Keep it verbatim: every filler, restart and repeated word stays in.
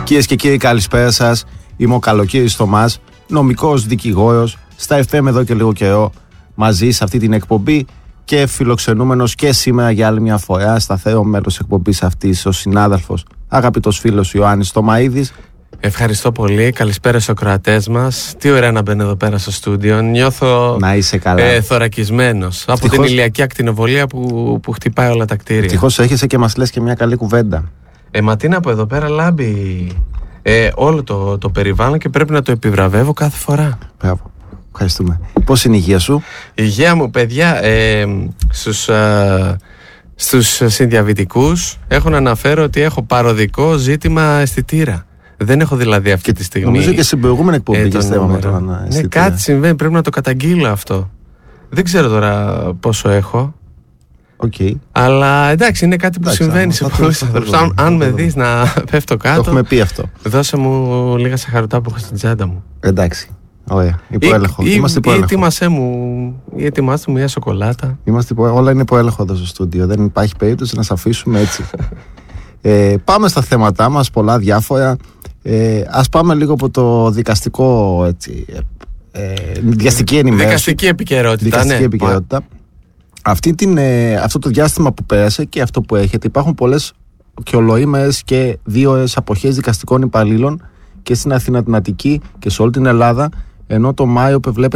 Κυρίες και κύριοι, καλησπέρα σας. Είμαι ο Καλοκύρης Θωμάς, νομικός δικηγόρος, στα εφ εμ εδώ και λίγο καιρό, μαζί σε αυτή την εκπομπή και φιλοξενούμενος και σήμερα για άλλη μια φορά, σταθερό μέλος εκπομπής αυτής, ο συνάδελφος, αγαπητός φίλος Ιωάννης Θωμαίδης. Ευχαριστώ πολύ. Καλησπέρα στους ακροατές μας. Τι ωραία να μπαίνω εδώ πέρα στο στούντιο. Νιώθω να είσαι καλά. Ε, θωρακισμένος από την ηλιακή ακτινοβολία που, που χτυπάει όλα τα κτίρια. Ευτυχώς έρχεσαι και μας λες και μια καλή κουβέντα. Ε, μα τι να πω, εδώ πέρα λάμπει ε, όλο το, το περιβάλλον και πρέπει να το επιβραβεύω κάθε φορά. Μπράβο. Ευχαριστούμε. Πώς είναι η υγεία σου? Η υγεία μου, παιδιά, ε, στους, ε, στους συνδιαβητικούς έχω να αναφέρω ότι έχω παροδικό ζήτημα αισθητήρα. Δεν έχω δηλαδή αυτή τη στιγμή. Νομίζω και στην προηγούμενη εκπομπή ε, και θέμα με το ναι, κάτι συμβαίνει, πρέπει να το καταγγείλω αυτό. Δεν ξέρω τώρα πόσο έχω. Okay. Αλλά εντάξει, είναι κάτι που εντάξει, συμβαίνει σε πολλούς ανθρώπους. Αν, αν με δεις να πέφτω κάτω, το έχουμε πει αυτό. Δώσε μου λίγα σαχαρωτά που έχω στην τσάντα μου. Εντάξει. Ωραία. Υποέλεγχο. Ή, Είμαστε ή, ή ετοίμασέ μου, ή ετοιμάσαι μου μια σοκολάτα. Είμαστε υπο... Όλα είναι υποέλεγχο εδώ στο στούντιο. Δεν υπάρχει περίπτωση να σε αφήσουμε έτσι. ε, πάμε στα θέματά μας, πολλά διάφορα. Ε, ας πάμε λίγο από το δικαστικό, έτσι, ε, δικαστική ενημέρωση. Δικαστική επικαιρότητα. Δικαστική ναι. επικαιρότητα. Αυτή την, ε, αυτό το διάστημα που πέρασε και αυτό που έχετε, υπάρχουν πολλές και ολοήμερες και δύο αποχές δικαστικών υπαλλήλων και στην Αθήνα, την Αττική και σε όλη την Ελλάδα, ενώ το Μάιο που βλέπετε